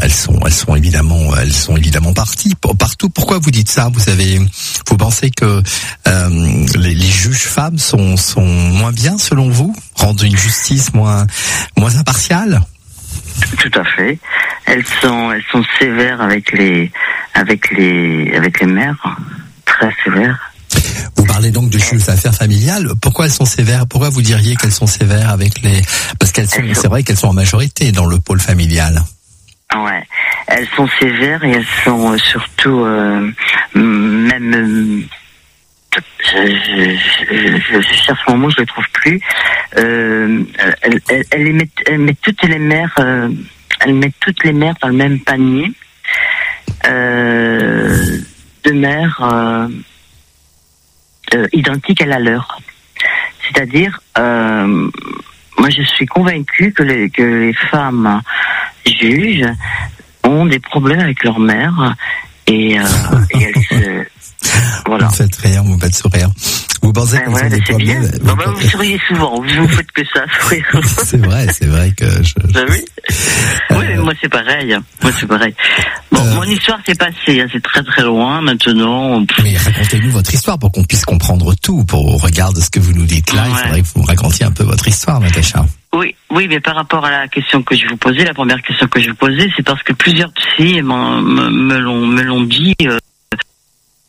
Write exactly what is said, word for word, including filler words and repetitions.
elles sont, elles sont évidemment, elles sont évidemment parties partout. Pourquoi vous dites ça? Vous avez, vous pensez que euh, les, les juges femmes sont, sont moins bien selon vous, rendent une justice moins, moins impartiale? Tout à fait. Elles sont, elles sont sévères avec les, avec les, avec les mères, très sévères. Vous parlez donc de juges d'affaires familiales. Pourquoi elles sont sévères? Pourquoi vous diriez qu'elles sont sévères avec les... Parce qu'elles sont, c'est vrai qu'elles sont en majorité dans le pôle familial. Ouais, elles sont sévères et elles sont surtout euh, même... Euh, je, je, je, je cherche mon mot, je le trouve plus. Euh, elle, elle, elle, met, elle met toutes les mères, euh, elle met toutes les mères dans le même panier. Euh, de mères... Euh, Euh, identique à la leur. C'est-à-dire, euh, moi je suis convaincue que les, que les femmes juges ont des problèmes avec leur mère et, euh, et elles se... Voilà. Vous me faites rire, vous me faites sourire. Vous pensez ben que ouais, c'est des problèmes bien. Bon, ben, vous souriez souvent, vous ne faites que ça, sourire. C'est vrai, c'est vrai que je... Ben oui, euh... oui mais moi c'est pareil. Moi c'est pareil. Bon, euh... mon histoire s'est passée, hein, c'est très très loin maintenant. Mais racontez-nous votre histoire pour qu'on puisse comprendre tout. Pour au regard de ce que vous nous dites là, ouais. Il faudrait que vous racontiez un peu votre histoire, Natacha. Oui, oui, mais par rapport à la question que je vous posais, la première question que je vous posais, c'est parce que plusieurs psys me, me l'ont me l'ont dit. Euh...